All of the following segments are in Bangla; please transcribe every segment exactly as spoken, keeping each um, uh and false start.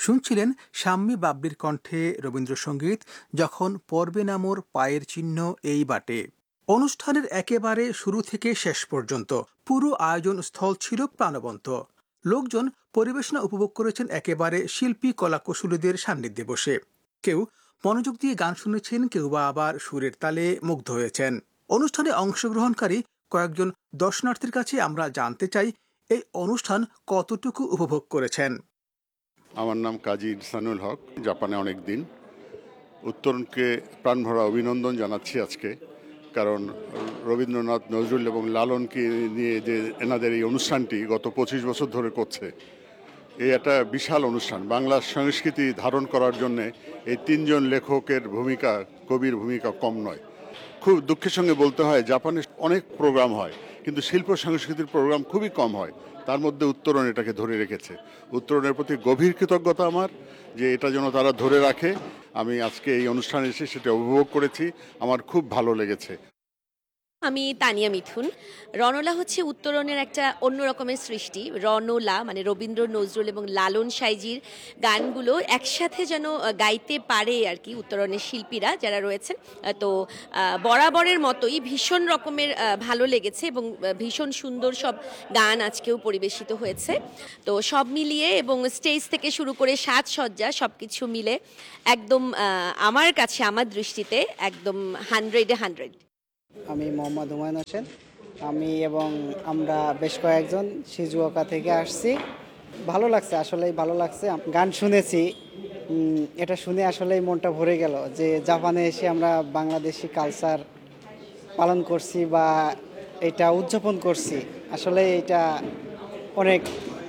শুনছিলেন শাম্মী বাবলির কণ্ঠে রবীন্দ্রসঙ্গীত যখন পড়বে না মোর পায়ের চিহ্ন এই বাটে। অনুষ্ঠানের একেবারে শুরু থেকে শেষ পর্যন্ত পুরো আয়োজন স্থল ছিল প্রাণবন্ত। লোকজন পরিবেশনা উপভোগ করেছেন একেবারে শিল্পী কলাকুশলীদের সান্নিধ্যে বসে। কেউ মনোযোগ দিয়ে গান শুনেছেন, কেউ বা আবার সুরের তালে মুগ্ধ হয়েছেন। অনুষ্ঠানে অংশগ্রহণকারী কয়েকজন দর্শনার্থীর কাছে আমরা জানতে চাই এই অনুষ্ঠান কতটুকু উপভোগ করেছেন। আমার নাম কাজী ইহসানুল হক, জাপানে অনেক দিন। উত্তরণকে প্রাণভরা অভিনন্দন জানাচ্ছি আজকে, কারণ রবীন্দ্রনাথ, নজরুল এবং লালনকে নিয়ে যে এনাদের এই অনুষ্ঠানটি গত পঁচিশ বছর ধরে করছে, এই একটা বিশাল অনুষ্ঠান। বাংলার সংস্কৃতি ধারণ করার জন্যে এই তিনজন লেখকের ভূমিকা, কবির ভূমিকা কম নয়। খুব দুঃখের সঙ্গে বলতে হয়, জাপানে অনেক প্রোগ্রাম হয় কিন্তু শিল্প সংস্কৃতির প্রোগ্রাম খুবই কম হয়। তার মধ্যে উত্তরণ এটাকে ধরে রেখেছে। উত্তরণের প্রতি গভীর কৃতজ্ঞতা আমার, যে এটা যেন তারা ধরে রাখে। আমি আজকে এই অনুষ্ঠানে এসে সেটা উপভোগ করেছি, আমার খুব ভালো লেগেছে। আমি তানিয়া মিথুন। রণলা হচ্ছে উত্তরণের একটা অন্য রকমের সৃষ্টি। রণলা মানে রবীন্দ্র, নজরুল এবং লালন সাইজির গানগুলো একসাথে যেন গাইতে পারে আর কি উত্তরণের শিল্পীরা যারা রয়েছেন। তো বরাবরের মতোই ভীষণ রকমের ভালো লেগেছে এবং ভীষণ সুন্দর সব গান আজকেও পরিবেশিত হয়েছে। তো সব মিলিয়ে এবং স্টেজ থেকে শুরু করে সাজসজ্জা সব কিছু মিলে একদম আমার কাছে, আমার দৃষ্টিতে একদম হান্ড্রেডে হান্ড্রেড। আমি মোহাম্মদ হুমায়ুন হোসেন। আমি এবং আমরা বেশ কয়েকজন শিজুওকা থেকে আসছি। ভালো লাগছে, আসলেই ভালো লাগছে। গান শুনেছি, এটা শুনে আসলেই মনটা ভরে গেল যে জাপানে এসে আমরা বাংলাদেশি কালচার পালন করছি বা এটা উদযাপন করছি। আসলে এটা অনেক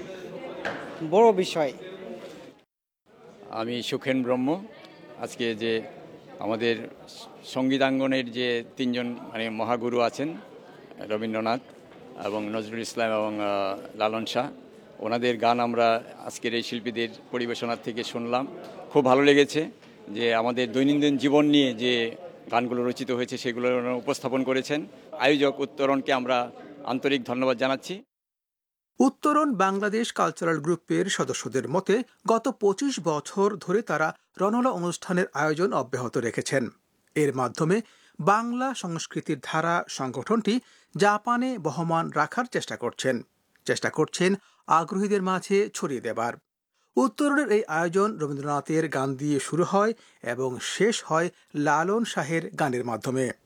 বড় বিষয়। আমি সুখেন ব্রহ্ম। আজকে যে আমাদের সঙ্গীতাঙ্গনের যে তিনজন মানে মহাগুরু আছেন, রবীন্দ্রনাথ এবং নজরুল ইসলাম এবং লালন শাহ, ওনাদের গান আমরা আজকের এই শিল্পীদের পরিবেশনার থেকে শুনলাম। খুব ভালো লেগেছে যে আমাদের দৈনন্দিন জীবন নিয়ে যে গানগুলো রচিত হয়েছে সেগুলো উপস্থাপন করেছেন। আয়োজক উত্তরণকে আমরা আন্তরিক ধন্যবাদ জানাচ্ছি। উত্তরণ বাংলাদেশ কালচারাল গ্রুপের সদস্যদের মতে গত পঁচিশ বছর ধরে তারা রণলা অনুষ্ঠানের আয়োজন অব্যাহত রেখেছেন। এর মাধ্যমে বাংলা সংস্কৃতির ধারা সংগঠনটি জাপানে বহমান রাখার চেষ্টা করছেন চেষ্টা করছেন আগ্রহীদের মাঝে ছড়িয়ে দেবার। উত্তরণের এই আয়োজন রবীন্দ্রনাথের গান দিয়ে শুরু হয় এবং শেষ হয় লালন শাহের গানের মাধ্যমে।